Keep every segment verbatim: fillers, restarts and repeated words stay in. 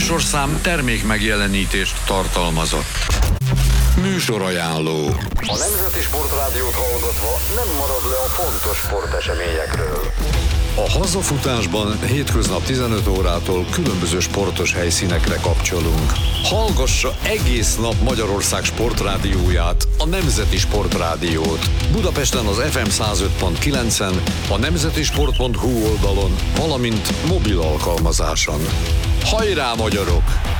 műsorszám termék megjelenítést tartalmazott. Műsorajánló. A Nemzeti Sportrádiót hallgatva nem marad le a fontos sporteseményekről. A hazafutásban hétköznap tizenöt órától különböző sportos helyszínekre kapcsolunk. Hallgassa egész nap Magyarország sportrádióját, a Nemzeti Sportrádiót. Budapesten az ef em száz öt pont kilencen, a nemzetisport pont hu oldalon, valamint mobil alkalmazáson. Hajrá, magyarok!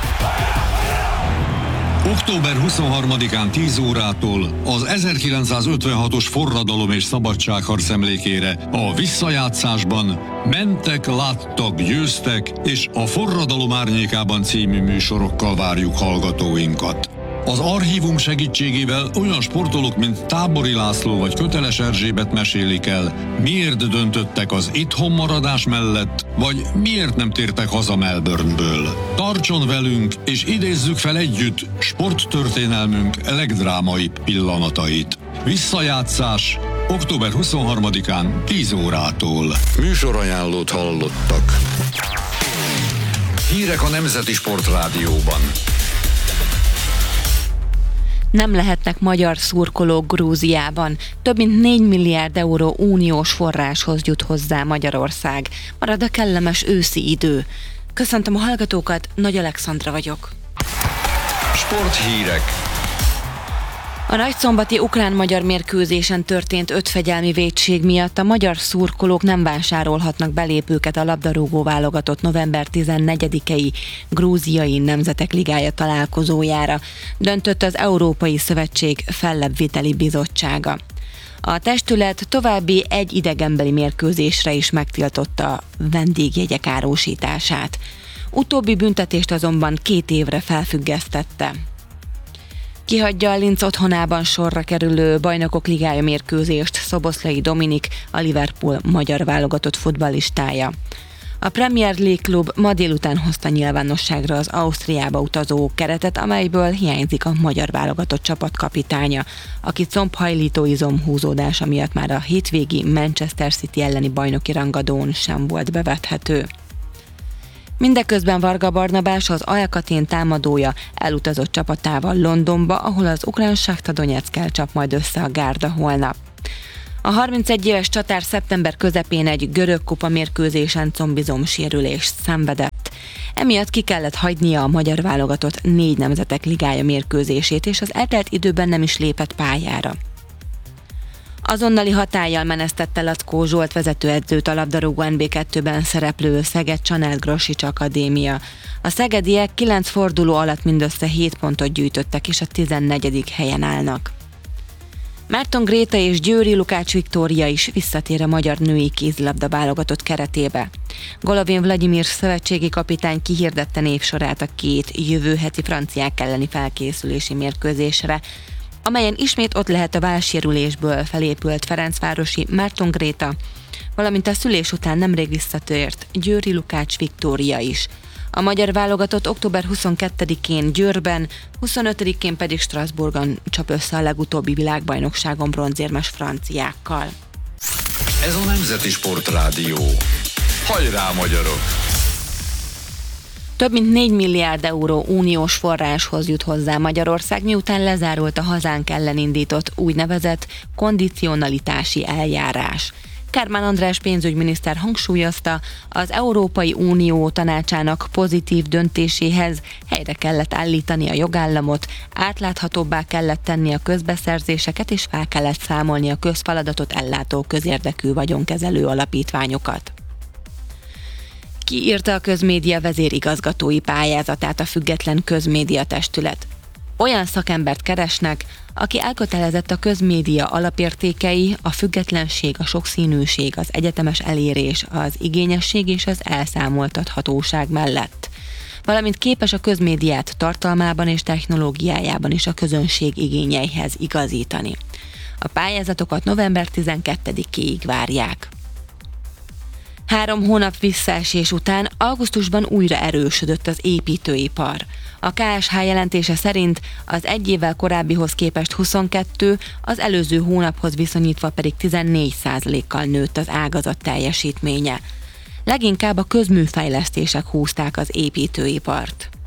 október huszonharmadikán tíz órától az ezerkilencszázötvenhatos forradalom és szabadságharc emlékére a visszajátszásban Mentek, láttak, győztek, és a Forradalom árnyékában című műsorokkal várjuk hallgatóinkat. Az archívum segítségével olyan sportolók, mint Tábori László vagy Köteles Erzsébet mesélik el, miért döntöttek az itthonmaradás mellett, vagy miért nem tértek haza Melbourneből. Tartson velünk, és idézzük fel együtt sporttörténelmünk legdrámaibb pillanatait. Visszajátszás október huszonharmadikán tíz órától. Műsorajánlót hallottak. Hírek a Nemzeti Sportrádióban. Nem lehetnek magyar szurkolók Grúziában. Több mint négy milliárd euró uniós forráshoz jut hozzá Magyarország. Marad a kellemes őszi idő. Köszöntöm a hallgatókat, Nagy Alexandra vagyok. Sporthírek. A nagyszombati ukrán-magyar mérkőzésen történt öt fegyelmi vétség miatt a magyar szurkolók nem vásárolhatnak belépőket a labdarúgó válogatott november tizennegyedikei grúziai nemzetek ligája találkozójára, döntött az Európai Szövetség fellebbviteli bizottsága. A testület további egy idegenbeli mérkőzésre is megtiltotta vendégjegyek árusítását. Utóbbi büntetést azonban két évre felfüggesztette. Kihagyja a Linz otthonában sorra kerülő Bajnokok Ligája mérkőzést Szoboszlai Dominik, a Liverpool magyar válogatott futballistája. A Premier League klub ma délután hozta nyilvánosságra az Ausztriába utazó keretet, amelyből hiányzik a magyar válogatott csapatkapitánya, aki combhajlító izomhúzódása miatt már a hétvégi Manchester City elleni bajnoki rangadón sem volt bevethető. Mindeközben Varga Barnabás, az Alkatén támadója elutazott csapatával Londonba, ahol az ukrán Sakta Donyeckkel csap majd össze a gárda holnap. A harmincegy éves csatár szeptember közepén egy görög kupa mérkőzésen combizomsérülést szenvedett. Emiatt ki kellett hagynia a magyar válogatott négy nemzetek ligája mérkőzését, és az eltelt időben nem is lépett pályára. Azonnali hatállyal menesztette Lackó Zsolt vezetőedzőt a labdarúgó en bé kettőben szereplő Szeged Csanád Grossics Akadémia. A szegediek kilenc forduló alatt mindössze hét pontot gyűjtöttek, és a tizennegyedik helyen állnak. Márton Gréta és Győri Lukács Viktória is visszatér a magyar női kézilabda válogatott keretébe. Golovin Vladimir szövetségi kapitány kihirdette névsorát a két jövő heti franciák elleni felkészülési mérkőzésre, amelyen ismét ott lehet a válsérülésből felépült ferencvárosi Márton Gréta, valamint a szülés után nemrég visszatért Győri Lukács Viktória is. A magyar válogatott október huszonkettedikén Győrben, huszonötödikén pedig Strasbourgban csap össze a legutóbbi világbajnokságon bronzérmes franciákkal. Ez a Nemzeti Sportrádió. Hajrá, magyarok! Több mint négy milliárd euró uniós forráshoz jut hozzá Magyarország, miután lezárult a hazánk ellen indított úgynevezett kondicionalitási eljárás. Kármán András pénzügyminiszter hangsúlyozta, az Európai Unió tanácsának pozitív döntéséhez helyre kellett állítani a jogállamot, átláthatóbbá kellett tenni a közbeszerzéseket, és fel kellett számolni a közfeladatot ellátó közérdekű vagyonkezelő alapítványokat. Kiírta a közmédia vezérigazgatói pályázatát a Független Közmédia Testület. Olyan szakembert keresnek, aki elkötelezett a közmédia alapértékei, a függetlenség, a sokszínűség, az egyetemes elérés, az igényesség és az elszámoltathatóság mellett, valamint képes a közmédiát tartalmában és technológiájában is a közönség igényeihez igazítani. A pályázatokat november tizenkettedikéig várják. Három hónap visszaesés után augusztusban újra erősödött az építőipar. A ká es há jelentése szerint az egy évvel korábbihoz képest huszonkettő, az előző hónaphoz viszonyítva pedig tizennégy százalékkal nőtt az ágazat teljesítménye. Leginkább a közműfejlesztések húzták az építőipart.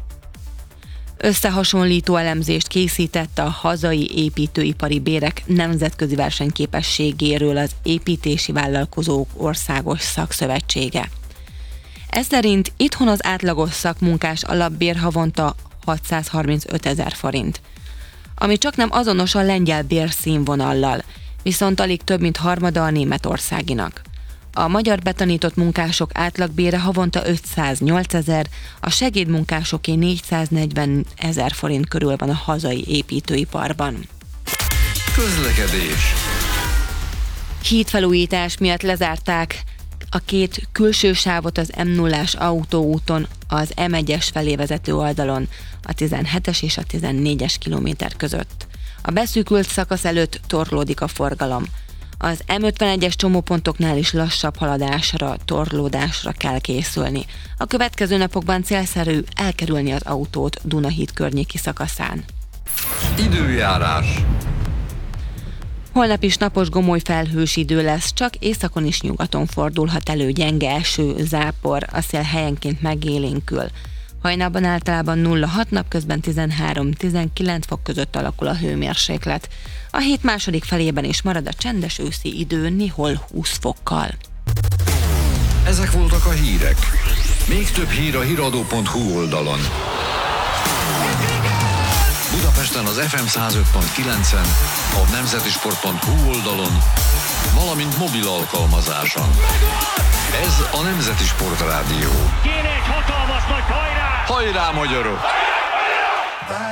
Összehasonlító elemzést készített a hazai építőipari bérek nemzetközi versenyképességéről az Építési Vállalkozók Országos Szakszövetsége. Ez szerint itthon az átlagos szakmunkás alapbér havonta hatszázharmincöt ezer forint, ami csaknem azonos a lengyel bérszínvonallal, viszont alig több mint harmada a németországinak. A magyar betanított munkások átlagbére havonta ötszáznyolc ezer, a segédmunkásoké négyszáznegyven ezer forint körül van a hazai építőiparban. Közlekedés. Hídfelújítás miatt lezárták a két külső sávot az em nullás autóúton, az em egyes felé vezető oldalon, a tizenhetes és a tizennégyes kilométer között. A beszűkült szakasz előtt torlódik a forgalom. Az em ötvenegyes csomópontoknál is lassabb haladásra, torlódásra kell készülni. A következő napokban célszerű elkerülni az autót Dunahíd környéki szakaszán. Időjárás. Holnap is napos, gomoly felhős idő lesz, csak északon is nyugaton fordulhat elő gyenge eső, zápor, a szél helyenként megélénkül. Hajnalban általában nulla hat, napközben tizenhárom-tizenkilenc fok között alakul a hőmérséklet. A hét második felében is marad a csendes őszi idő, néhol húsz fokkal. Ezek voltak a hírek. Még több hír a híradó pont hu oldalon. Budapesten az ef em száz öt pont kilencen, a nemzetisport pont hu oldalon, valamint mobil alkalmazáson. Ez a Nemzeti Sport Rádió. Kéne egy hatalmas nagy hajrá! Hajrá, magyarok!